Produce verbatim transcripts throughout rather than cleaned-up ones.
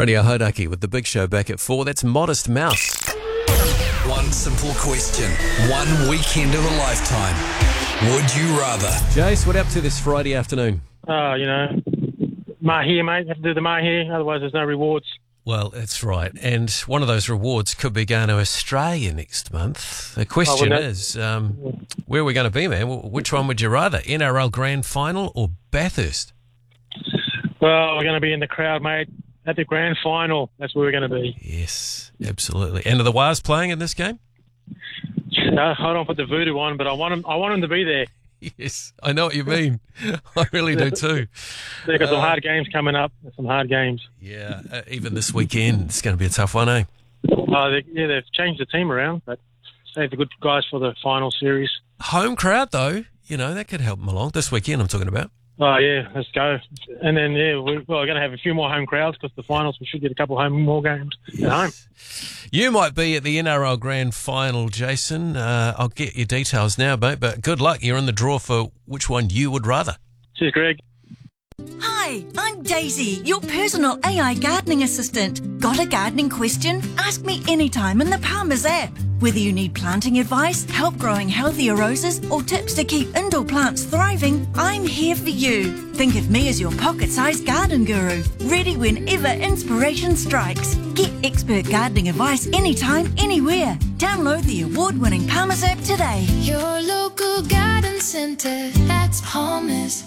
Ronnie Ahodaki with The Big Show back at four. That's Modest Mouse. One simple question. One weekend of a lifetime. Would you rather? Jace, what up to this Friday afternoon? Oh, you know, mahi, mate. Have to do the mahi, otherwise there's no rewards. Well, that's right. And one of those rewards could be going to Australia next month. The question Oh, well, is, um, where are we going to be, man? Which one would you rather, N R L Grand Final or Bathurst? Well, we're going to be in the crowd, mate, at the grand final. That's where we're going to be. Yes, absolutely. And are the Wars playing in this game? No, I don't put the voodoo on, but I want them, I want them to be there. Yes, I know what you mean. I really do too. They've got some Uh, hard games coming up. Some hard games. Yeah, uh, even this weekend, it's going to be a tough one, eh? Oh, they, yeah, they've changed the team around, but save the good guys for the final series. Home crowd, though, you know, that could help them along. This weekend, I'm talking about. Oh, yeah, let's go. And then, yeah, we, well, we're going to have a few more home crowds because the finals, we should get a couple home more games at home. You might be at the N R L Grand Final, Jason. Uh, I'll get your details now, mate, but good luck. You're in the draw for which one you would rather. Cheers, Greg. Hi, I'm Daisy, your personal A I gardening assistant. Got a gardening question? Ask me anytime in the Palmer's app. Whether you need planting advice, help growing healthier roses, or tips to keep indoor plants thriving, I'm here for you. Think of me as your pocket-sized garden guru, ready whenever inspiration strikes. Get expert gardening advice anytime, anywhere. Download the award-winning Palmer's app today. Your local garden centre, that's Palmer's.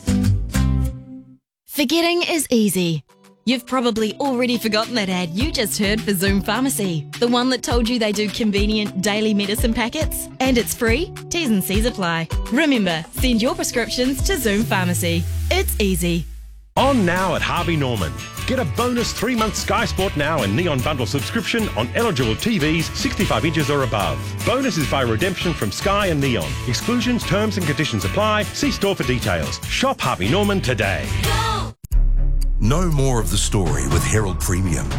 Forgetting is easy. You've probably already forgotten that ad you just heard for Zoom Pharmacy, the one that told you they do convenient daily medicine packets. And it's free. T's and C's apply. Remember, send your prescriptions to Zoom Pharmacy. It's easy. On now at Harvey Norman. Get a bonus three-month Sky Sport Now and Neon Bundle subscription on eligible T Vs sixty-five inches or above. Bonuses by redemption from Sky and Neon. Exclusions, terms and conditions apply. See store for details. Shop Harvey Norman today. Know more of the story with Herald Premium.